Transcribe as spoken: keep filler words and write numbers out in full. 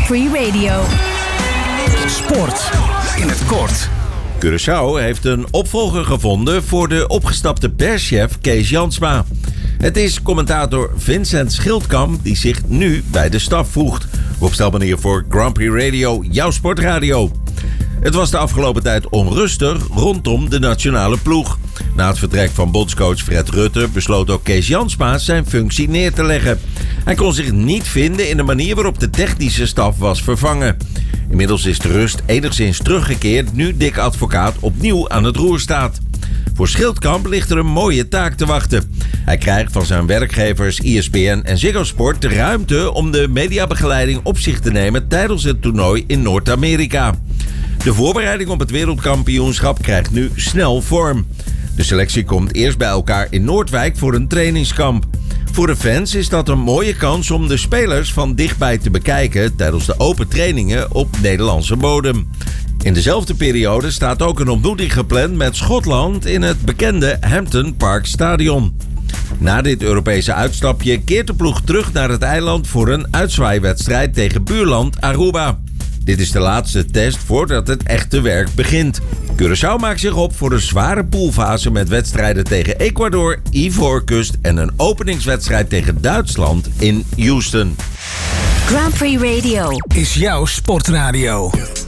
Prix Radio. Sport in het kort. Curaçao heeft een opvolger gevonden voor de opgestapte perschef Kees Jansma. Het is commentator Vincent Schildkamp die zich nu bij de staf voegt. Opstelmanier voor Grand Prix Radio, jouw sportradio. Het was de afgelopen tijd onrustig rondom de nationale ploeg. Na het vertrek van bondscoach Fred Rutte besloot ook Kees Jansma zijn functie neer te leggen. Hij kon zich niet vinden in de manier waarop de technische staf was vervangen. Inmiddels is de rust enigszins teruggekeerd nu Dick Advocaat opnieuw aan het roer staat. Voor Schildkamp ligt er een mooie taak te wachten. Hij krijgt van zijn werkgevers E S P N en Ziggo Sport de ruimte om de mediabegeleiding op zich te nemen tijdens het toernooi in Noord-Amerika. De voorbereiding op het wereldkampioenschap krijgt nu snel vorm. De selectie komt eerst bij elkaar in Noordwijk voor een trainingskamp. Voor de fans is dat een mooie kans om de spelers van dichtbij te bekijken tijdens de open trainingen op Nederlandse bodem. In dezelfde periode staat ook een ontmoeting gepland met Schotland in het bekende Hampton Park Stadion. Na dit Europese uitstapje keert de ploeg terug naar het eiland voor een uitzwaaiwedstrijd tegen buurland Aruba. Dit is de laatste test voordat het echte werk begint. Curaçao maakt zich op voor een zware poolfase met wedstrijden tegen Ecuador, Ivoorkust en een openingswedstrijd tegen Duitsland in Houston. Grand Prix Radio Is jouw sportradio.